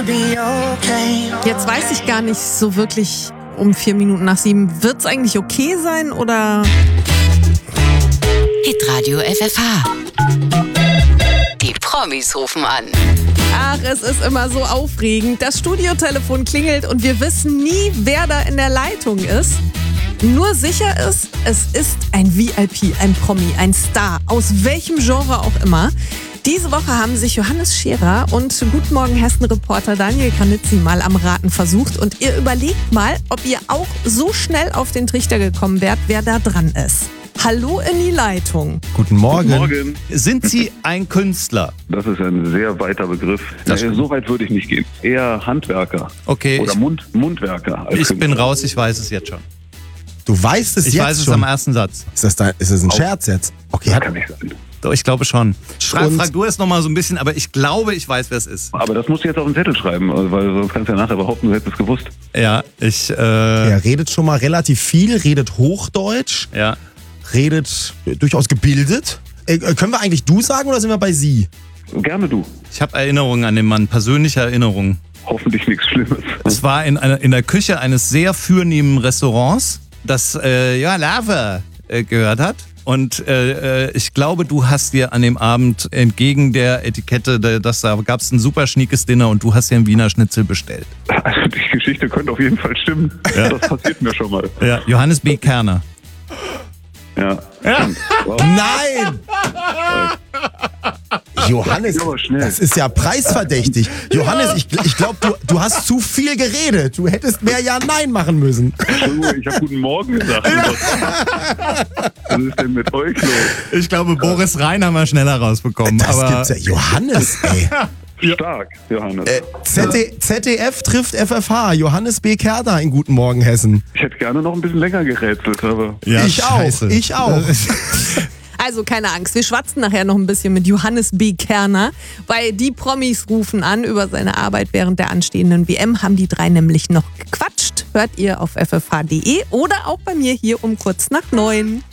Jetzt weiß ich gar nicht so wirklich um 4 Minuten nach 7. Wird's eigentlich okay sein oder? Hitradio FFH. Die Promis rufen an. Ach, es ist immer so aufregend. Das Studiotelefon klingelt und wir wissen nie, wer da in der Leitung ist. Nur sicher ist, es ist ein VIP, ein Promi, ein Star, aus welchem Genre auch immer. Diese Woche haben sich Johannes Scherer und Guten Morgen Hessen-Reporter Daniel Kranitzi mal am Raten versucht. Und ihr überlegt mal, ob ihr auch so schnell auf den Trichter gekommen wärt, wer da dran ist. Hallo in die Leitung. Guten Morgen. Guten Morgen. Sind Sie ein Künstler? Das ist ein sehr weiter Begriff. So weit würde ich nicht gehen. Eher Handwerker. Okay. Oder Mundwerker. Als Ich bin Künstler. raus, ich weiß es jetzt schon. Du weißt es Ich jetzt weiß es schon? am ersten Satz. Ist das ein Scherz jetzt? Okay, Das kann nicht sein. Doch, ich glaube schon. Und- Frag du es nochmal so ein bisschen, aber ich glaube, ich weiß, wer es ist. Aber das musst du jetzt auf den Zettel schreiben, weil sonst kannst du ja nachher behaupten, du hättest es gewusst. Ja, er redet schon mal relativ viel, redet Hochdeutsch, ja. redet durchaus gebildet. Können wir eigentlich du sagen oder sind wir bei sie? Gerne du. Ich habe Erinnerungen an den Mann, persönliche Erinnerungen. Hoffentlich nichts Schlimmes. Es war in der Küche eines sehr fürnehmen Restaurants, das Lava gehört hat. Und ich glaube, du hast dir an dem Abend entgegen der Etikette, da gab es ein super schniekes Dinner und du hast dir einen Wiener Schnitzel bestellt. Also die Geschichte könnte auf jeden Fall stimmen. Ja. Das passiert mir schon mal. Ja, Johannes B. Kerner. Ja. Wow. Nein! Johannes, Ja, aber schnell. das ist ja preisverdächtig. Johannes, ich glaube, du hast zu viel geredet. Du hättest mehr Ja-Nein machen müssen. Entschuldigung, ich habe Guten Morgen gesagt. Was ist denn mit euch los? Ich glaube, Boris Rhein haben wir schneller rausbekommen. Das aber gibt's ja. Johannes, ey. Stark, Johannes. ZDF trifft FFH. Johannes B. Kerner in Guten Morgen Hessen. Ich hätte gerne noch ein bisschen länger gerätselt, aber... ja, Ich auch, scheiße. ich auch. Also keine Angst, wir schwatzen nachher noch ein bisschen mit Johannes B. Kerner, weil die Promis rufen an über seine Arbeit während der anstehenden WM, haben die 3 nämlich noch gequatscht. Hört ihr auf ffh.de oder auch bei mir hier um kurz nach 9.